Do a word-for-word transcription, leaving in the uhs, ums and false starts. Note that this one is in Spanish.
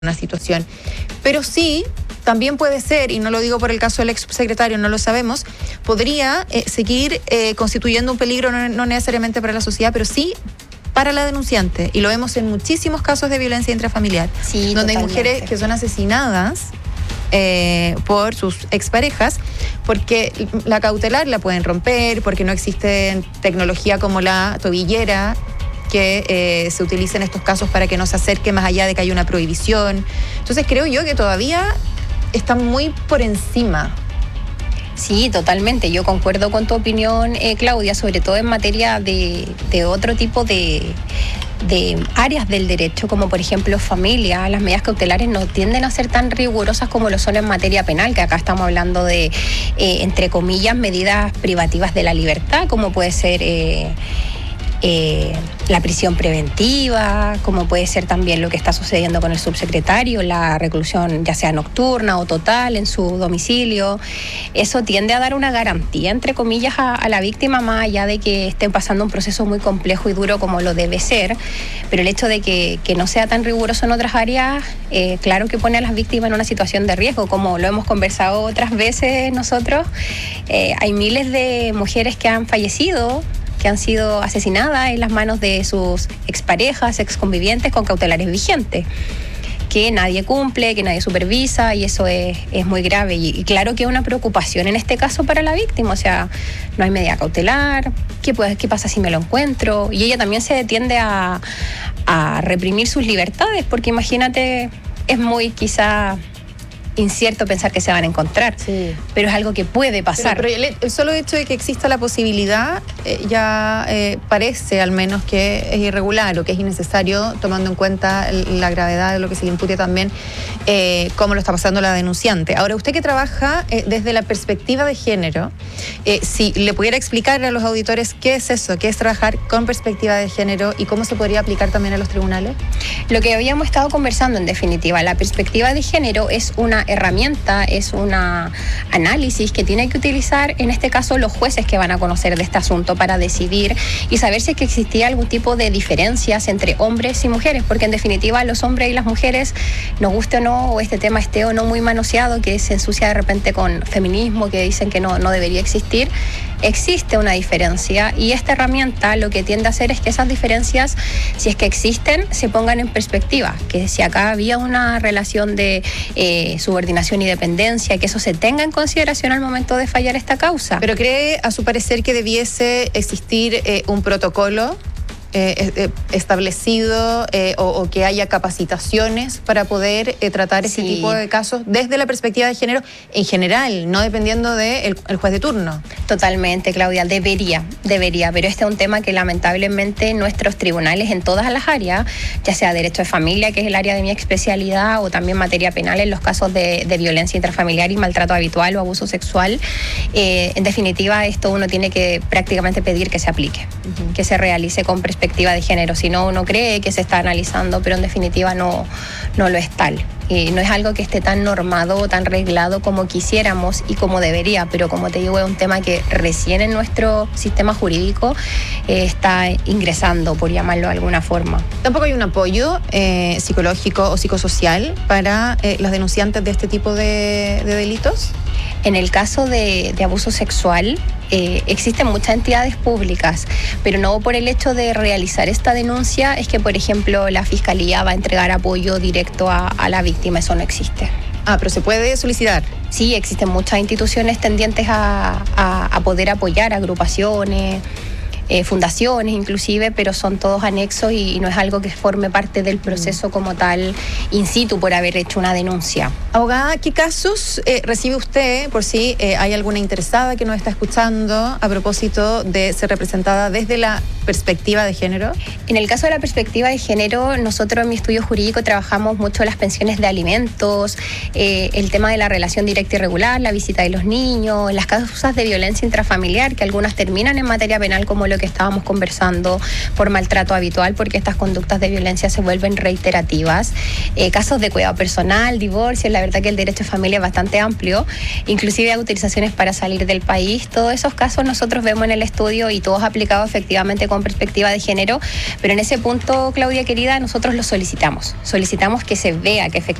una situación. Pero sí, también puede ser, y no lo digo por el caso del ex subsecretario, no lo sabemos, podría eh, seguir eh, constituyendo un peligro, no, no necesariamente para la sociedad, pero sí para la denunciante. Y lo vemos en muchísimos casos de violencia intrafamiliar, sí, donde totalmente. hay mujeres que son asesinadas eh, por sus exparejas, porque la cautelar la pueden romper, porque no existe tecnología como la tobillera, que eh, se utilice en estos casos para que no se acerque más allá de que haya una prohibición. Entonces creo yo que todavía está muy por encima. Sí, totalmente. Yo concuerdo con tu opinión, eh, Claudia, sobre todo en materia de, de otro tipo de, de áreas del derecho, como por ejemplo familia. Las medidas cautelares no tienden a ser tan rigurosas como lo son en materia penal, que acá estamos hablando de, eh, entre comillas, medidas privativas de la libertad, como puede ser Eh, Eh, la prisión preventiva, como puede ser también lo que está sucediendo con el subsecretario, la reclusión ya sea nocturna o total en su domicilio. Eso tiende a dar una garantía, entre comillas, a, a la víctima, más allá de que estén pasando un proceso muy complejo y duro como lo debe ser. Pero el hecho de que, que no sea tan riguroso en otras áreas, eh, claro que pone a las víctimas en una situación de riesgo, como lo hemos conversado otras veces nosotros. Eh, hay miles de mujeres que han fallecido, que han sido asesinadas en las manos de sus exparejas, exconvivientes con cautelares vigentes, que nadie cumple, que nadie supervisa, y eso es, es muy grave. Y, y claro que es una preocupación en este caso para la víctima, o sea, no hay medida cautelar, ¿qué, puede, qué pasa si me lo encuentro? Y ella también se tiende a, a reprimir sus libertades, porque imagínate, es muy quizá incierto pensar que se van a encontrar, sí, pero es algo que puede pasar. Pero, pero el, el solo hecho de que exista la posibilidad eh, ya eh, parece al menos que es irregular o que es innecesario, tomando en cuenta la gravedad de lo que se le impute también, eh, cómo lo está pasando la denunciante. Ahora, usted que trabaja eh, desde la perspectiva de género, eh, si le pudiera explicar a los auditores qué es eso, qué es trabajar con perspectiva de género y cómo se podría aplicar también a los tribunales. Lo que habíamos estado conversando, en definitiva, la perspectiva de género es una herramienta, es un análisis que tienen que utilizar, en este caso, los jueces que van a conocer de este asunto para decidir y saber si es que existía algún tipo de diferencias entre hombres y mujeres, porque en definitiva los hombres y las mujeres, nos guste o no, o este tema esté o no muy manoseado, que se ensucia de repente con feminismo, que dicen que no, no debería existir, existe una diferencia, y esta herramienta lo que tiende a hacer es que esas diferencias, si es que existen, se pongan en perspectiva, que si acá había una relación de eh, subordinación y dependencia, que eso se tenga en consideración al momento de fallar esta causa. ¿Pero cree, a su parecer, que debiese existir eh, un protocolo Eh, eh, establecido eh, o, o que haya capacitaciones para poder eh, tratar este sí. tipo de casos desde la perspectiva de género en general, no dependiendo del de juez de turno? Totalmente, Claudia, debería, debería, pero este es un tema que lamentablemente nuestros tribunales en todas las áreas, ya sea derecho de familia, que es el área de mi especialidad, o también materia penal en los casos de, de violencia intrafamiliar y maltrato habitual o abuso sexual, eh, en definitiva esto uno tiene que prácticamente pedir que se aplique, uh-huh. que se realice con perspectiva perspectiva de género, si no uno cree que se está analizando, pero en definitiva no, no lo es tal. Y no es algo que esté tan normado o tan reglado como quisiéramos y como debería, pero como te digo, es un tema que recién en nuestro sistema jurídico eh, está ingresando, por llamarlo de alguna forma. ¿Tampoco hay un apoyo eh, psicológico o psicosocial para eh, las denunciantes de este tipo de, de delitos? En el caso de, de abuso sexual, eh, existen muchas entidades públicas, pero no por el hecho de realizar esta denuncia es que, por ejemplo, la Fiscalía va a entregar apoyo directo a, a la víctima. Eso no existe. Ah, pero se puede solicitar. Sí, existen muchas instituciones tendientes a, a, a poder apoyar, agrupaciones, Eh, fundaciones inclusive, pero son todos anexos y, y no es algo que forme parte del proceso como tal in situ por haber hecho una denuncia. Abogada, ¿qué casos eh, recibe usted, por si eh, hay alguna interesada que nos está escuchando a propósito de ser representada desde la perspectiva de género? En el caso de la perspectiva de género, nosotros en mi estudio jurídico trabajamos mucho las pensiones de alimentos, eh, el tema de la relación directa y regular, la visita de los niños, las causas de violencia intrafamiliar, que algunas terminan en materia penal, como lo que estábamos conversando, por maltrato habitual, porque estas conductas de violencia se vuelven reiterativas, eh, casos de cuidado personal, divorcio, la la verdad que el derecho de familia es bastante amplio, inclusive autorizaciones para salir del país, todos esos casos nosotros vemos en el estudio y todos aplicados efectivamente con perspectiva de género, pero en ese punto, Claudia querida, nosotros lo solicitamos, solicitamos que se vea que efectivamente